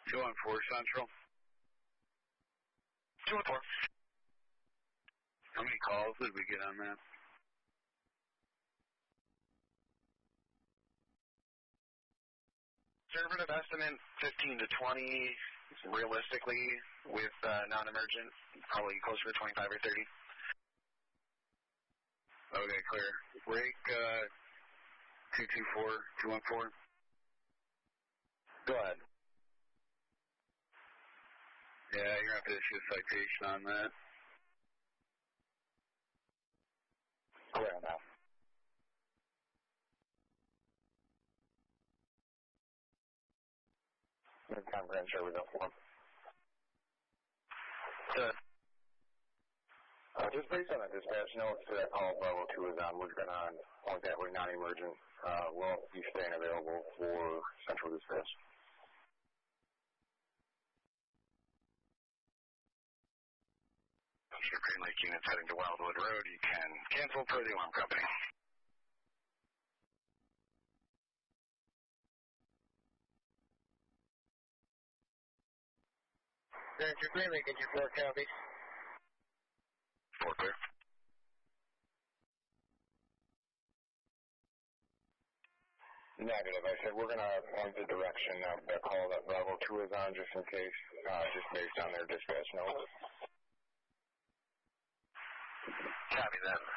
214 Central. 214. How many calls did we get on that? Conservative estimate, 15 to 20. Realistically, with non-emergent, probably closer to 25 or 30. Okay, clear. Break 224, 214. Go ahead. Yeah, you're going to have to issue a citation on that. Clear now. Midtown Grand Show with form. Good. Just based on the dispatch notes that call level 2 is on, we're going to point that we're non-emergent. We'll be staying available for central dispatch. Your Green Lake units heading to Wildwood Road, you can cancel per the alarm company. Ranger Green Lake, get your 4 copy. 4 clear. Negative. I said we're going to point the direction of the call that level 2 is on just in case, just based on their dispatch notes. Copy that.